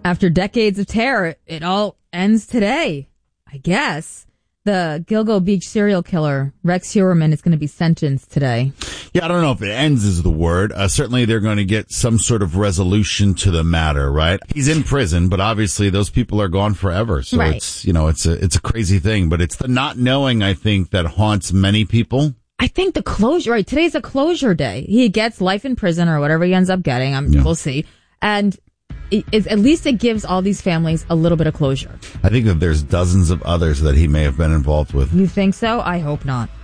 After decades of terror, it all ends today, I guess. The Gilgo Beach serial killer, Rex Heuermann, is going to be sentenced today. Yeah, I don't know if it ends is the word. Certainly they're going to get some sort of resolution to the matter, right? He's in prison, but obviously those people are gone forever. So right. It's a crazy thing, but it's the not knowing, I think, that haunts many people. I think the closure, right? Today's a closure day. He gets life in prison or whatever he ends up getting. We'll see. And at least it gives all these families a little bit of closure. I think that there's dozens of others that he may have been involved with. You think so? I hope not.